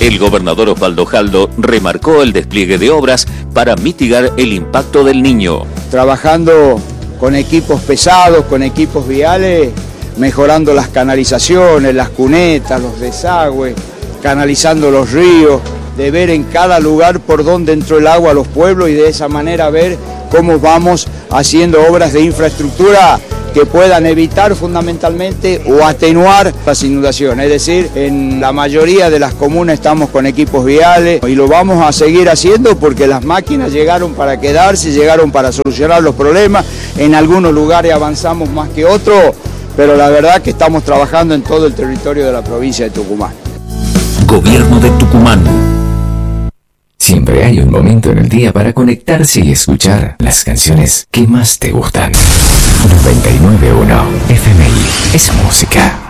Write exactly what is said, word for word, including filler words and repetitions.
El gobernador Osvaldo Jaldo remarcó el despliegue de obras para mitigar el impacto del Niño. Trabajando con equipos pesados, con equipos viales, mejorando las canalizaciones, las cunetas, los desagües, canalizando los ríos, de ver en cada lugar por dónde entró el agua a los pueblos y de esa manera ver cómo vamos haciendo obras de infraestructura que puedan evitar fundamentalmente o atenuar las inundaciones. Es decir, en la mayoría de las comunas estamos con equipos viales y lo vamos a seguir haciendo porque las máquinas llegaron para quedarse, llegaron para solucionar los problemas. En algunos lugares avanzamos más que otros, pero la verdad que estamos trabajando en todo el territorio de la provincia de Tucumán. Gobierno de Tucumán. Siempre hay un momento en el día para conectarse y escuchar las canciones que más te gustan. noventa y nueve punto uno F M I es música.